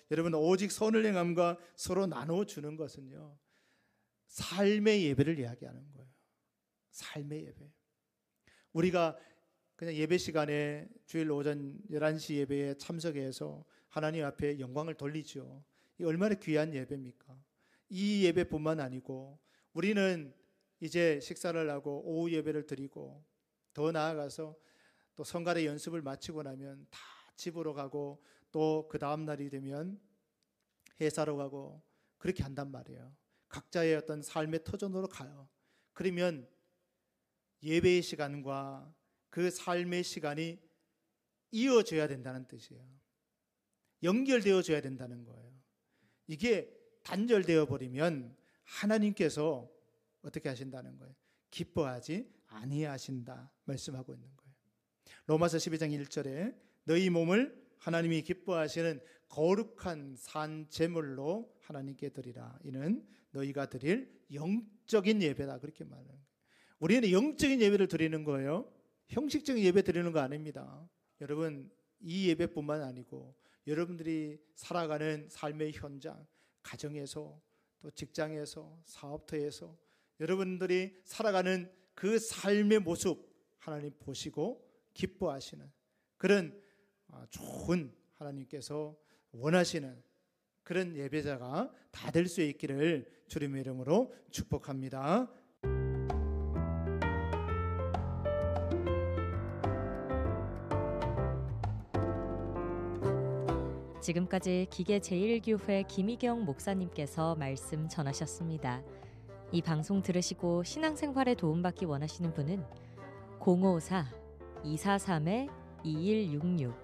여러분 오직 선을 행함과 서로 나눠주는 것은요, 삶의 예배를 이야기하는 거예요. 삶의 예배. 우리가 그냥 예배 시간에 주일 오전 11시 예배에 참석해서 하나님 앞에 영광을 돌리죠. 이 얼마나 귀한 예배입니까? 이 예배뿐만 아니고 우리는 이제 식사를 하고 오후 예배를 드리고 더 나아가서 또 성가대 연습을 마치고 나면 다 집으로 가고 또 그 다음 날이 되면 회사로 가고 그렇게 한단 말이에요. 각자의 어떤 삶의 터전으로 가요. 그러면 예배의 시간과 그 삶의 시간이 이어져야 된다는 뜻이에요. 연결되어져야 된다는 거예요. 이게 단절되어 버리면 하나님께서 어떻게 하신다는 거예요? 기뻐하지 아니하신다 말씀하고 있는 거예요. 로마서 12장 1절에 너희 몸을 하나님이 기뻐하시는 거룩한 산 제물로 하나님께 드리라. 이는 너희가 드릴 영적인 예배다. 그렇게 말하는 거예요. 우리는 영적인 예배를 드리는 거예요. 형식적인 예배 드리는 거 아닙니다. 여러분, 이 예배뿐만 아니고 여러분들이 살아가는 삶의 현장, 가정에서 또 직장에서 사업터에서 여러분들이 살아가는 그 삶의 모습 하나님 보시고 기뻐하시는 그런 좋은 하나님께서 원하시는 그런 예배자가 다 될 수 있기를 주님의 이름으로 축복합니다. 지금까지 기계제일교회 김희경 목사님께서 말씀 전하셨습니다. 이 방송 들으시고 신앙생활에 도움받기 원하시는 분은 054-243-2166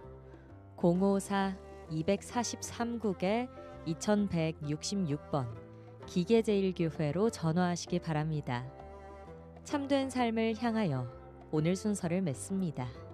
054-243국에 2166번 기계제일교회로 전화하시기 바랍니다. 참된 삶을 향하여 오늘 순서를 맺습니다.